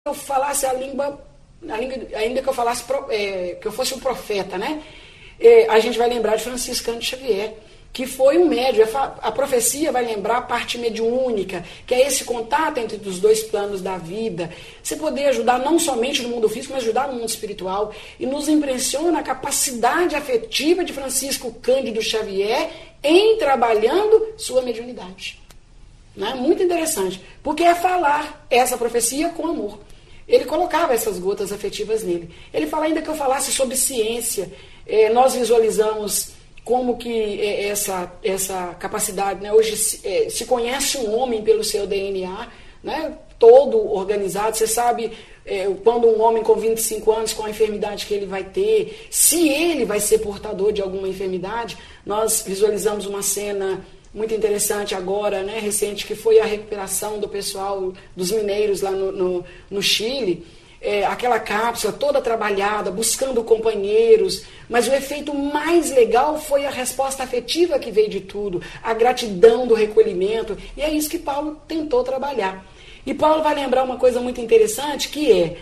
eu falasse ainda que eu falasse, que eu fosse um profeta, né? A gente vai lembrar de Franciscano de Xavier, que foi um médium. A profecia vai lembrar a parte mediúnica, que é esse contato entre os dois planos da vida. Você poder ajudar não somente no mundo físico, mas ajudar no mundo espiritual. E nos impressiona a capacidade afetiva de Francisco Cândido Xavier em trabalhando sua mediunidade. Né? Muito interessante, porque é falar essa profecia com amor. Ele colocava essas gotas afetivas nele. Ele fala ainda que eu falasse sobre ciência. Nós visualizamos como que essa capacidade, né? Hoje se conhece um homem pelo seu DNA, né? Todo organizado. Você sabe quando um homem com 25 anos, com a enfermidade que ele vai ter, se ele vai ser portador de alguma enfermidade. Nós visualizamos uma cena muito interessante agora, né, recente, que foi a recuperação do pessoal, dos mineiros lá no Chile. Aquela cápsula toda trabalhada, buscando companheiros, mas o efeito mais legal foi a resposta afetiva que veio de tudo, a gratidão do recolhimento, e é isso que Paulo tentou trabalhar. E Paulo vai lembrar uma coisa muito interessante, que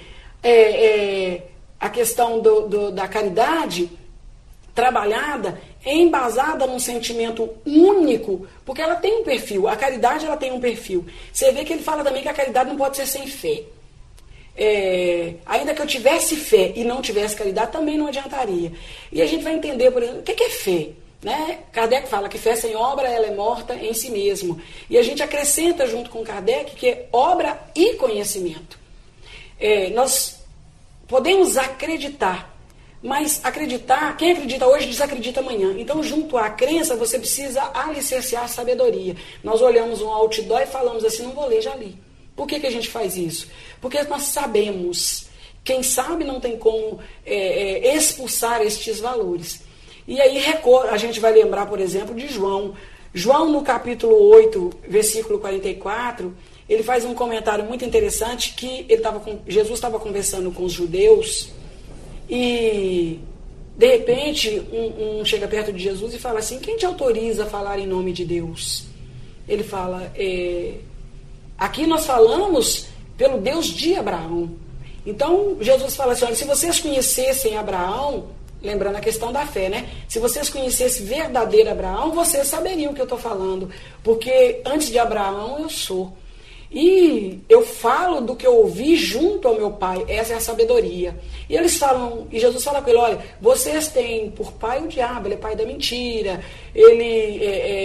a questão da caridade trabalhada, embasada num sentimento único, porque ela tem um perfil, a caridade ela tem um perfil. Você vê que ele fala também que a caridade não pode ser sem fé. Ainda que eu tivesse fé e não tivesse caridade, também não adiantaria. E a gente vai entender, por exemplo, o que é fé? Né? Kardec fala que fé sem obra ela é morta em si mesmo. E a gente acrescenta junto com Kardec que é obra e conhecimento. Nós podemos acreditar, mas acreditar, quem acredita hoje desacredita amanhã. Então, junto à crença, você precisa alicerciar a sabedoria. Nós olhamos um outdoor e falamos assim, não vou ler, já li. Por que a gente faz isso? Porque nós sabemos. Quem sabe não tem como expulsar estes valores. E aí a gente vai lembrar, por exemplo, de João. João, no capítulo 8, versículo 44, ele faz um comentário muito interessante que Jesus estava conversando com os judeus e, de repente, um chega perto de Jesus e fala assim, quem te autoriza a falar em nome de Deus? Ele fala, aqui nós falamos pelo Deus de Abraão. Então, Jesus fala assim, olha, se vocês conhecessem Abraão, lembrando a questão da fé, né? Se vocês conhecessem verdadeiro Abraão, vocês saberiam o que eu estou falando. Porque antes de Abraão, eu sou. E eu falo do que eu ouvi junto ao meu pai. Essa é a sabedoria. E eles falam, e Jesus fala com ele, olha, vocês têm por pai o diabo, ele é pai da mentira, ele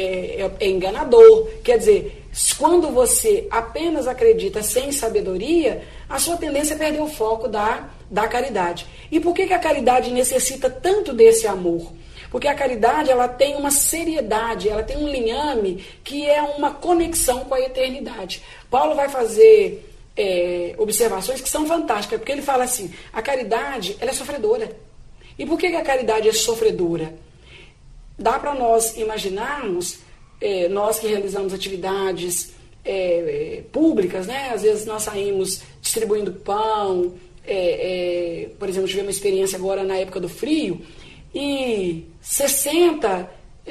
é enganador. Quer dizer, quando você apenas acredita sem sabedoria, a sua tendência é perder o foco da caridade. E por que a caridade necessita tanto desse amor? Porque a caridade ela tem uma seriedade, ela tem um linhame que é uma conexão com a eternidade. Paulo vai fazer observações que são fantásticas, porque ele fala assim, a caridade ela é sofredora. E por que a caridade é sofredora? Dá para nós imaginarmos, nós que realizamos atividades públicas, né? Às vezes nós saímos distribuindo pão, por exemplo, tivemos uma experiência agora na época do frio, e 60,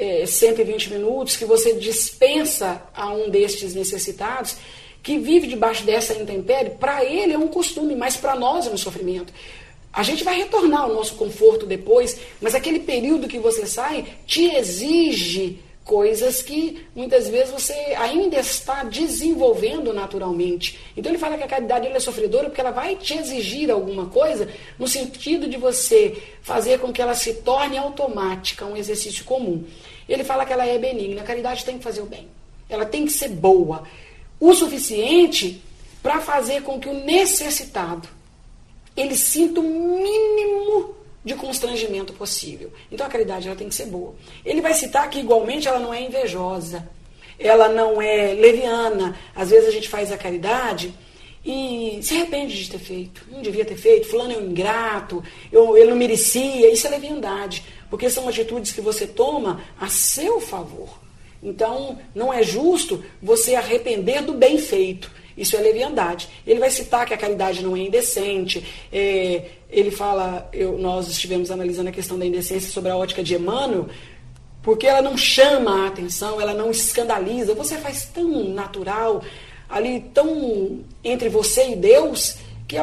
120 minutos que você dispensa a um destes necessitados, que vive debaixo dessa intempérie, para ele é um costume, mas para nós é um sofrimento. A gente vai retornar ao nosso conforto depois, mas aquele período que você sai te exige coisas que muitas vezes você ainda está desenvolvendo naturalmente. Então ele fala que a caridade ela é sofredora porque ela vai te exigir alguma coisa no sentido de você fazer com que ela se torne automática, um exercício comum. Ele fala que ela é benigna, a caridade tem que fazer o bem. Ela tem que ser boa, o suficiente para fazer com que o necessitado ele sinta o mínimo de constrangimento possível. Então a caridade ela tem que ser boa. Ele vai citar que igualmente ela não é invejosa, ela não é leviana. Às vezes a gente faz a caridade e se arrepende de ter feito. Não devia ter feito, fulano é um ingrato, ele não merecia. Isso é leviandade, porque são atitudes que você toma a seu favor. Então não é justo você arrepender do bem feito. Isso é leviandade. Ele vai citar que a caridade não é indecente. Ele fala, nós estivemos analisando a questão da indecência sobre a ótica de Emmanuel, porque ela não chama a atenção, ela não escandaliza. Você faz tão natural, ali tão entre você e Deus,